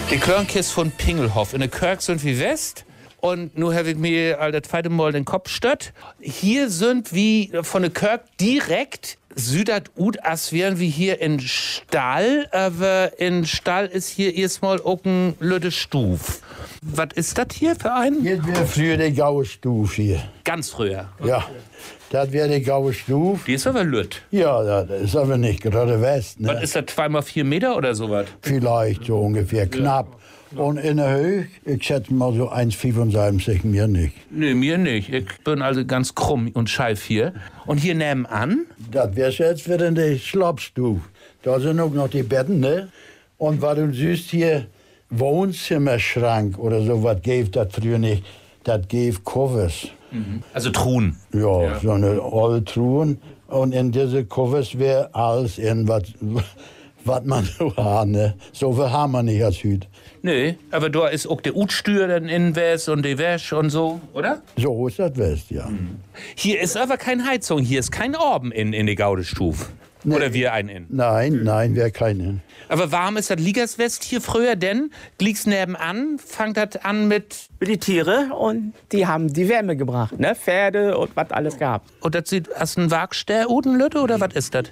Die Klörnkist von Pingelhof. In der Kirk sind wir West. Und nun habe ich mir all das zweite Mal den Kopf stött. Hier sind wir von der Kirk direkt südat ut, als wären wir hier in Stall. Aber in Stall ist hier erstmal auch ein lütte Stuf. Was ist das hier für ein? Hier wäre früher die Gaue Stuf hier. Ganz früher. Ja, das wäre die Gaue Stuf. Die ist aber lütt. Ja, das ist aber nicht gerade West. Ne? Was ist das, 2x4 Meter oder sowas? Vielleicht so ungefähr, knapp. Und in der Höhe, ich schätze mal so 1,75, mir nicht. Nee, mir nicht. Ich bin also ganz krumm und scheif hier. Und hier nebenan? Das wäre jetzt wieder die Schlappstuf. Da sind auch noch die Betten, ne? Und was du siehst hier, Wohnzimmerschrank oder so, was gibt das früher nicht. Das gibt Covers. Also Truhen. Ja, so eine alte Truhen. Und in diese Covers wäre alles in, was man so hat, ne? So viel haben wir nicht als Hüt. Nee, aber da ist auch der Utstür dann in West und die Wäsche und so, oder? So ist das West, ja. Hier ist aber keine Heizung, hier ist kein Orben in die Gaudestuf. Nee. Oder wir ein in. Nein, wäre keine. Aber warum ist das Ligerswest hier früher denn? Liegt's nebenan, fangt das an mit Die Tiere und die haben die Wärme gebracht, ne? Pferde und was alles gehabt. und das sieht aus ein Wagster-Udenlütte oder was ist das?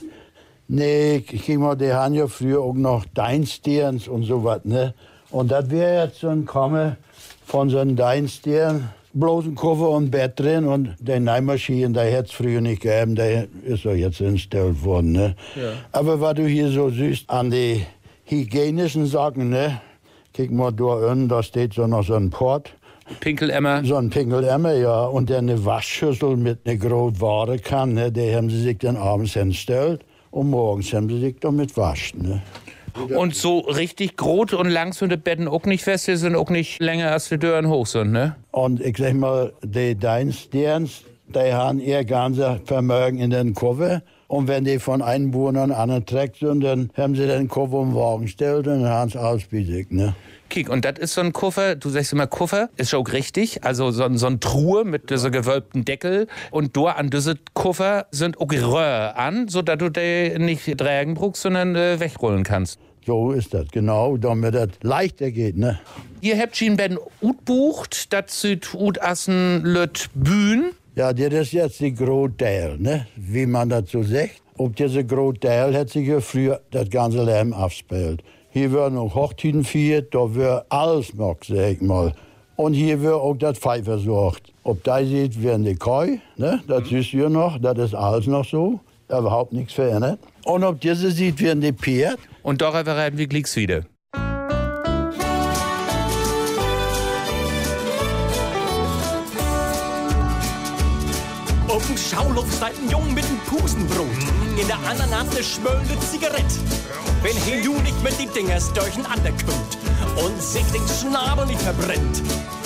Nee, guck mal, die haben ja früher auch noch Deinsterns und so was, ne? Und das wäre jetzt so ein Komme von so einem Deinstern, bloß ein Koffer und ein Bett drin und der Neimaschine, der hätte es früher nicht gegeben, der ist ja jetzt installiert worden, ne? Ja. Aber was du hier so siehst an die hygienischen Sachen, ne? Guck mal, da unten, da steht so noch so ein Port. Pinkelemmer. So ein Pinkelemmer, ja. Und der eine Waschschüssel mit einer großen Ware kann, ne? Die haben sie sich dann abends hingestellt und morgens haben sie sich damit waschen, ne? Und so richtig groß und lang sind die Betten auch nicht fest, die sind auch nicht länger als die Dörren hoch sind, ne? Und ich sag mal, die Deinsterns, die haben ihr ganzes Vermögen in den Koffer. Und wenn die von einem Wohner an anderen trägt sind, dann haben sie den Koffer im Wagen gestellt und dann haben sie alles bei sich, ne? Kiek, und das ist so ein Koffer, du sagst immer Koffer, ist auch richtig, also so ein Truhe mit dieser gewölbten Deckel. Und da an diese Koffer sind auch Röhr an, sodass du die nicht tragen brauchst, sondern wegrollen kannst. So ist das, genau, damit das leichter geht, ne? Ihr habt schon Ben Ut bucht, das sieht ut assen lüt Bühn. Ja, das ist jetzt die Großteil, ne? Wie man das so sagt. Auf diese Großteil hat sich ja früher das ganze Leben abgespielt. Hier werden auch Hochzeiten gefeiert, da wird alles gemacht, sag ich mal. Und hier wird auch das Pfeif versorgt. Ob da sieht, werden die Koi, ne? Das siehst du ja noch, das ist alles noch so. Überhaupt nichts verändert. Und ob diese sieht, werden die Pferd. Und darüber reden wir gleich wieder. Auf dem Schaulof steht ein Jung mit einem Pusenbrot. In der anderen Hand eine schmöllende Zigarette. Wenn hier du nicht mit die Dingers durcheinander kommt und sich den Schnabel nicht verbrennt,